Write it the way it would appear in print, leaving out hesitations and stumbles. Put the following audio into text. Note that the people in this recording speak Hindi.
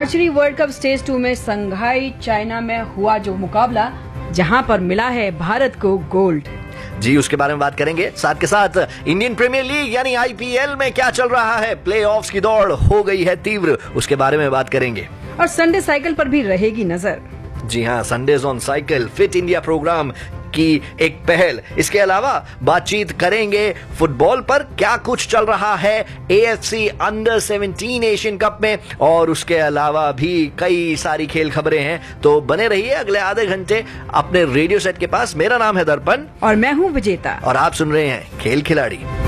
आर्चरी वर्ल्ड कप स्टेज 2 में संघाई चाइना में हुआ जो मुकाबला, जहां पर मिला है भारत को गोल्ड। जी, उसके बारे में बात करेंगे। साथ के साथ इंडियन प्रीमियर लीग यानी आईपीएल में क्या चल रहा है, प्लेऑफ्स की दौड़ हो गई है तीव्र, उसके बारे में बात करेंगे। और संडे साइकिल पर भी रहेगी नजर। जी हाँ, Sundays on cycle fit India programme की एक पहल। इसके अलावा बातचीत करेंगे फुटबॉल पर, क्या कुछ चल रहा है एएफसी अंडर 17 एशियन कप में, और उसके अलावा भी कई सारी खेल खबरें हैं। तो बने रहिए अगले आधे घंटे अपने रेडियो सेट के पास। मेरा नाम है दर्पण और मैं हूं विजेता, और आप सुन रहे हैं खेल खिलाड़ी।